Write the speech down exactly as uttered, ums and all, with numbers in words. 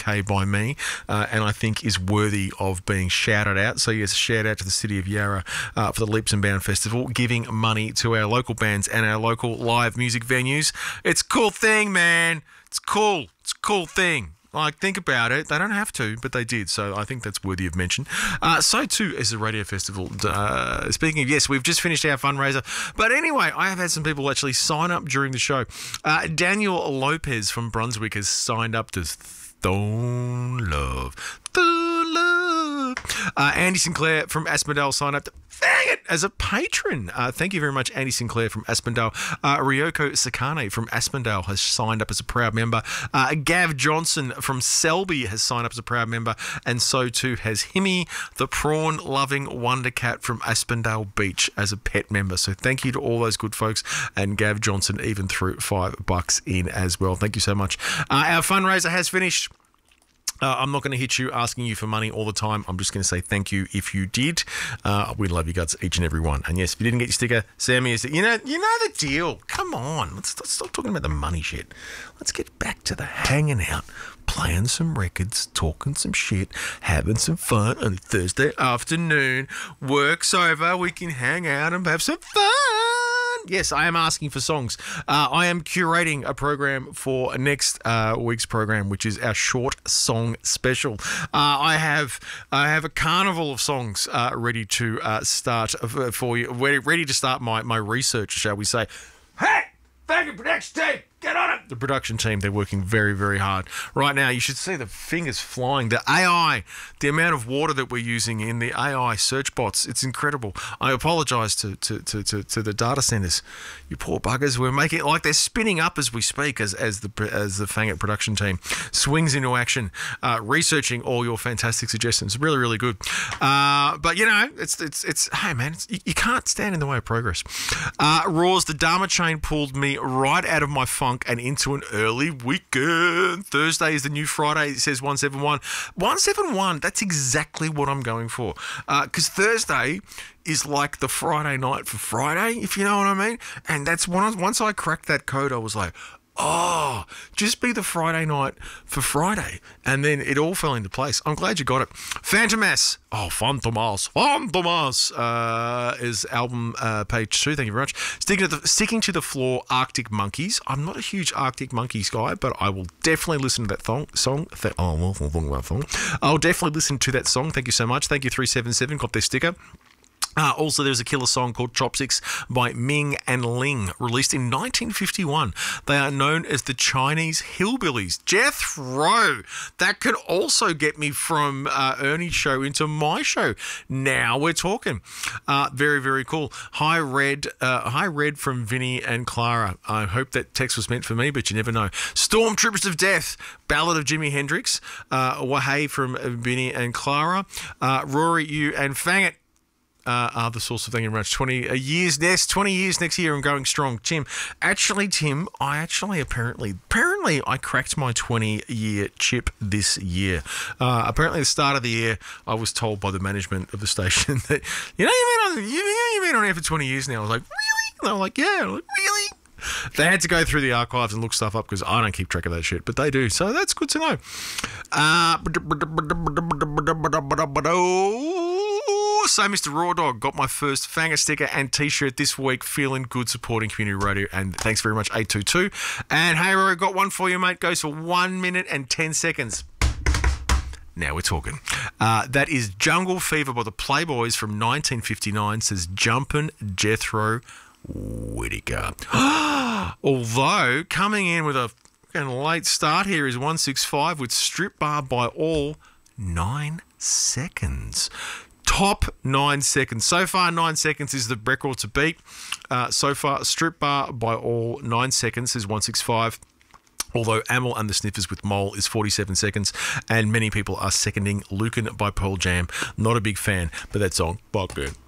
K by me, uh, and I think is worthy of being shouted out. So yes, a shout out to the City of Yarra uh, for the Leaps and Bounds Festival, giving money to our local bands and our local live music venues. It's a cool thing, man. It's cool. It's a cool thing. Like, think about it. They don't have to, but they did. So I think that's worthy of mention. Uh, so, too, is the radio festival. Uh, speaking of, yes, we've just finished our fundraiser. But anyway, I have had some people actually sign up during the show. Uh, Daniel Lopez from Brunswick has signed up to Stone Love. Stone Love. Uh, Andy Sinclair from Aspendale signed up to Fang It as a patron. Uh, thank you very much, Andy Sinclair from Aspendale. Uh, Ryoko Sakane from Aspendale has signed up as a proud member. Uh, Gav Johnson from Selby has signed up as a proud member. And so too has Himmy, the prawn-loving wonder cat from Aspendale Beach, as a pet member. So thank you to all those good folks. And Gav Johnson even threw five bucks in as well. Thank you so much. Uh, our fundraiser has finished. Uh, I'm not going to hit you asking you for money all the time. I'm just going to say thank you if you did. Uh, we love you guts, each and every one. And yes, if you didn't get your sticker, Sammy is, you know, you know the deal. Come on, let's, let's stop talking about the money shit. Let's get back to the hanging out, playing some records, talking some shit, having some fun on a Thursday afternoon. Work's over, we can hang out and have some fun. Yes, I am asking for songs. Uh, I am curating a program for next uh, week's program, which is our short song special. Uh, I have I have a carnival of songs uh, ready to uh, start for you, ready, ready to start my, my research, shall we say. Hey, thank you, production team. Get on it. The production team, they're working very, very hard. Right now, you should see the fingers flying. The A I, the amount of water that we're using in the A I search bots, it's incredible. I apologise to, to, to, to, to the data centres. You poor buggers. We're making it like they're spinning up as we speak as, as the as the Fang It production team swings into action, uh, researching all your fantastic suggestions. Really, really good. Uh, but, you know, it's, it's, it's hey, man, it's, you, you can't stand in the way of progress. Uh, Roars, the Dharma chain pulled me right out of my funk and into an early weekend. Thursday is the new Friday. It says one seven one. one seven one, that's exactly what I'm going for. Because uh, Thursday is like the Friday night for Friday, if you know what I mean. And that's when I, once I cracked that code, I was like, oh, just be the Friday night for Friday. And then it all fell into place. I'm glad you got it. Phantomas. Oh, Phantomas. Phantomas uh, is album uh, page two. Thank you very much. Sticking to, the, sticking to the floor, Arctic Monkeys. I'm not a huge Arctic Monkeys guy, but I will definitely listen to that thong, song. Th- oh, I'm talking about thong. I'll definitely listen to that song. Thank you so much. Thank you, three seven seven. Got their sticker. Uh, also, there's a killer song called Chopsticks by Ming and Ling, released in nineteen fifty-one. They are known as the Chinese Hillbillies. Jethro! That could also get me from uh, Ernie's show into my show. Now we're talking. Uh, very, very cool. Hi, Red. Uh, hi, Red from Vinny and Clara. I hope that text was meant for me, but you never know. Stormtroopers of Death, Ballad of Jimi Hendrix. Uh, Wahey from Vinny and Clara. Uh, Rory, you, and Fang It. Uh, are the source of Thank you very much. twenty uh, years next, twenty years next year and going strong. Tim, actually, Tim, I actually apparently, apparently I cracked my twenty-year chip this year. Uh, apparently, at the start of the year, I was told by the management of the station that, you know, you've been on, you, you've been on air for twenty years now. I was like, really? And they were like, yeah. I'm like, really? They had to go through the archives and look stuff up because I don't keep track of that shit, but they do. So that's good to know. Uh, so Mister Raw Dog got my first Fanger sticker and T-shirt this week. Feeling good, supporting community radio, and thanks very much, eight two two. And hey, Rory, got one for you, mate. Goes for one minute and ten seconds. Now we're talking. Uh, that is Jungle Fever by the Playboys from nineteen fifty-nine. Says Jumpin' Jethro Whittaker. Although coming in with a late start here is one six five with Strip Bar by All, nine seconds. Top nine seconds. So far, nine seconds is the record to beat. Uh, so far, Strip Bar by All, nine seconds is one six five. Although Amel and the Sniffers with Mole is forty-seven seconds, and many people are seconding Lucan by Pearl Jam. Not a big fan, but that song, Bogdan.